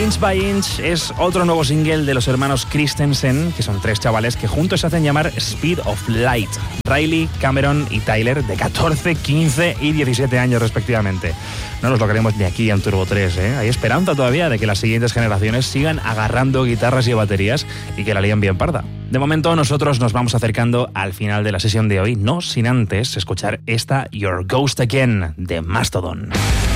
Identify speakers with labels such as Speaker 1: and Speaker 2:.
Speaker 1: Inch by Inch es otro nuevo single de los hermanos Christensen, que son 3 chavales que juntos se hacen llamar Speed of Light. Riley, Cameron y Tyler, de 14, 15 y 17 años respectivamente. No nos lo queremos ni aquí en Turbo 3, ¿eh? Hay esperanza todavía de que las siguientes generaciones sigan agarrando guitarras y baterías y que la líen bien parda. De momento nosotros nos vamos acercando al final de la sesión de hoy, no sin antes escuchar esta Your Ghost Again de Mastodon.